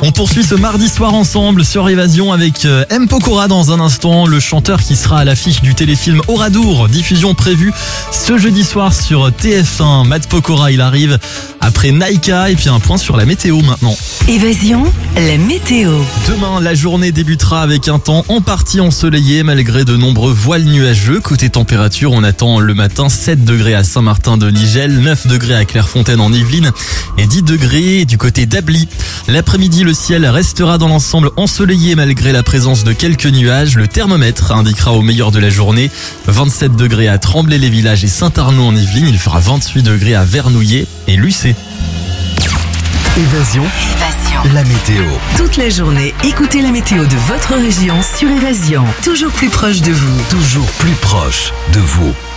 On poursuit ce mardi soir ensemble sur Évasion avec M. Pokora dans un instant, le chanteur qui sera à l'affiche du téléfilm Oradour, diffusion prévue ce jeudi soir sur TF1. Matt Pokora, il arrive après Naika et puis un point sur la météo maintenant. Évasion, la météo. Demain, la journée débutera avec un temps en partie ensoleillé malgré de nombreux voiles nuageux. Côté température, on attend le matin 7 degrés à Saint-Martin-de-Nigel, 9 degrés à Clairefontaine en Yvelines et 10 degrés du côté d'Ably. L'après-midi, le ciel restera dans l'ensemble ensoleillé malgré la présence de quelques nuages. Le thermomètre indiquera au meilleur de la journée 27 degrés à Tremblay-les-Villages et Saint-Arnaud en Yvelines. Il fera 28 degrés à Vernouillet et Lucé. Évasion, la météo. Toute la journée, écoutez la météo de votre région sur Évasion. Toujours plus proche de vous. Toujours plus proche de vous.